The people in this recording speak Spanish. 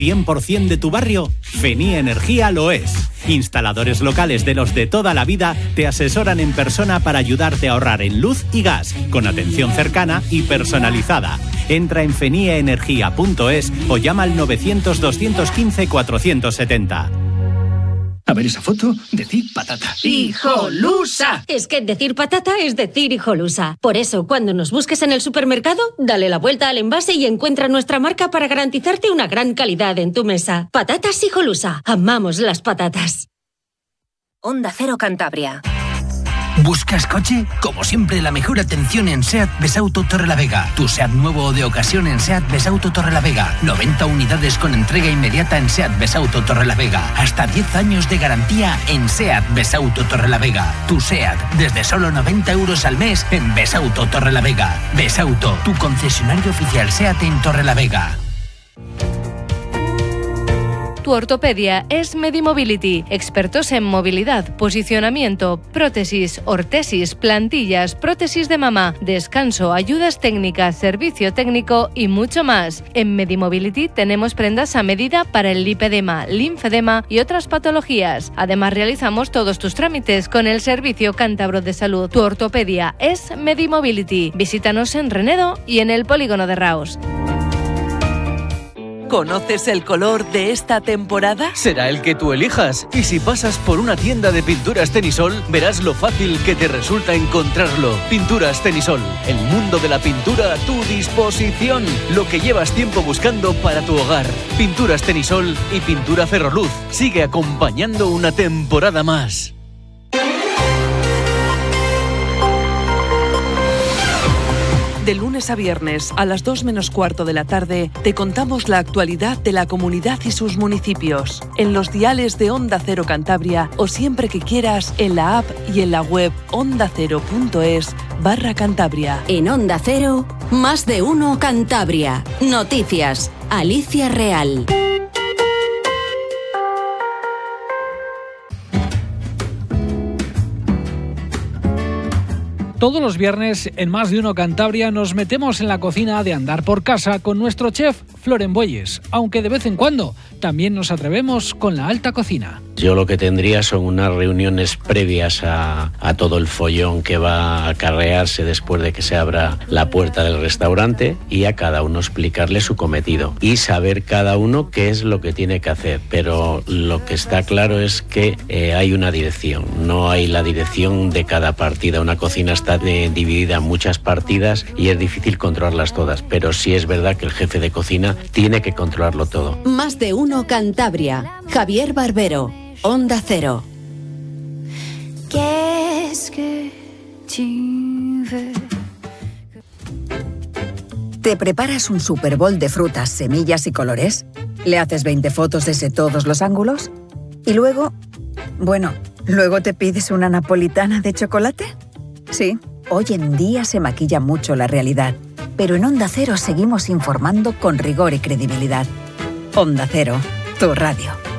¿100% de tu barrio? Fenie Energía lo es. Instaladores locales de los de toda la vida te asesoran en persona para ayudarte a ahorrar en luz y gas, con atención cercana y personalizada. Entra en fenieenergia.es o llama al 900-215-470. A ver esa foto, decir patata. ¡Hijolusa! Es que decir patata es decir hijolusa. Por eso, cuando nos busques en el supermercado, dale la vuelta al envase y encuentra nuestra marca para garantizarte una gran calidad en tu mesa. Patatas Hijolusa. Amamos las patatas. Onda Cero Cantabria. ¿Buscas coche? Como siempre, la mejor atención en SEAT Besauto Torrelavega. Tu SEAT nuevo o de ocasión en SEAT Besauto Torrelavega. 90 unidades con entrega inmediata en SEAT Besauto Torrelavega. Hasta 10 años de garantía en SEAT Besauto Torrelavega. Tu SEAT, desde solo 90 euros al mes en Besauto Torrelavega. Besauto, tu concesionario oficial SEAT en Torrelavega. Tu ortopedia es Medimobility, expertos en movilidad, posicionamiento, prótesis, ortesis, plantillas, prótesis de mama, descanso, ayudas técnicas, servicio técnico y mucho más. En Medimobility tenemos prendas a medida para el lipedema, linfedema y otras patologías. Además realizamos todos tus trámites con el Servicio Cántabro de Salud. Tu ortopedia es Medimobility. Visítanos en Renedo y en el Polígono de Raos. ¿Conoces el color de esta temporada? Será el que tú elijas. Y si pasas por una tienda de pinturas Tenisol, verás lo fácil que te resulta encontrarlo. Pinturas Tenisol, el mundo de la pintura a tu disposición. Lo que llevas tiempo buscando para tu hogar. Pinturas Tenisol y Pintura Ferroluz. Sigue acompañando una temporada más. De lunes a viernes, a las 2 menos cuarto de la tarde, te contamos la actualidad de la comunidad y sus municipios, en los diales de Onda Cero Cantabria o siempre que quieras en la app y en la web ondacero.es/Cantabria. En Onda Cero, más de uno Cantabria. Noticias. Alicia Real. Todos los viernes, en Más de Uno Cantabria, nos metemos en la cocina de Andar por Casa con nuestro chef Floren Bueyes, aunque de vez en cuando también nos atrevemos con la alta cocina. Yo lo que tendría son unas reuniones previas a todo el follón que va a acarrearse después de que se abra la puerta del restaurante y a cada uno explicarle su cometido y saber cada uno qué es lo que tiene que hacer. Pero lo que está claro es que hay una dirección, no hay la dirección de cada partida. Una cocina está dividida en muchas partidas y es difícil controlarlas todas, pero sí es verdad que el jefe de cocina tiene que controlarlo todo. Más de uno Cantabria. Javier Barbero, Onda Cero. ¿Te preparas un Super Bowl de frutas, semillas y colores? ¿Le haces 20 fotos desde todos los ángulos? ¿Y luego? Bueno, ¿luego te pides una napolitana de chocolate? Sí, hoy en día se maquilla mucho la realidad, pero en Onda Cero seguimos informando con rigor y credibilidad. Onda Cero, tu radio.